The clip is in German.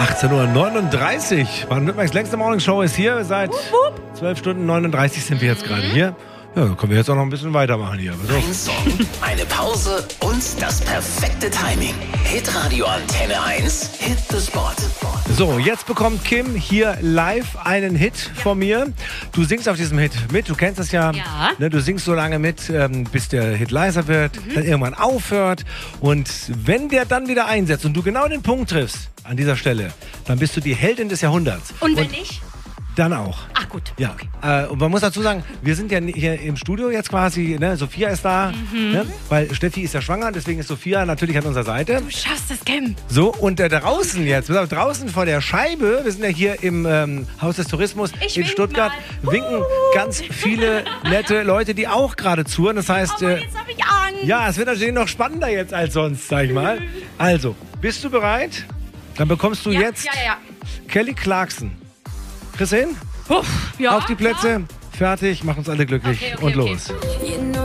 18:39 Uhr. Baden-Württembergs längste Morningshow ist hier. Seit 12 Stunden 39 sind wir jetzt gerade hier. Ja, dann können wir jetzt auch noch ein bisschen weitermachen hier. Ein Song, eine Pause und das perfekte Timing. Hitradio Antenne 1, Hit the Spot. So, jetzt bekommt Kim hier live einen Hit von mir. Du singst auf diesem Hit mit, du kennst es ja. Ne, du singst so lange mit, bis der Hit leiser wird, dann irgendwann aufhört. Und wenn der dann wieder einsetzt und du genau den Punkt triffst an dieser Stelle, dann bist du die Heldin des Jahrhunderts. Und wenn nicht? Dann auch. Ach gut. Ja. Okay. Und man muss dazu sagen, wir sind ja hier im Studio jetzt quasi, ne? Sophia ist da, ne? Weil Steffi ist ja schwanger, deswegen ist Sophia natürlich an unserer Seite. Du schaffst das, Kim. So, und draußen jetzt, draußen vor der Scheibe, wir sind ja hier im Haus des Tourismus in Stuttgart, winken ganz viele nette Leute, die auch gerade zuhören. Das heißt, Jetzt hab ich Angst. ja, es wird natürlich noch spannender jetzt als sonst, sag ich mal. Also, bist du bereit? Dann bekommst du jetzt Ja. Kelly Clarkson. Chris hin? Ja, Auf die Plätze, fertig, mach uns alle glücklich Okay, und los. You know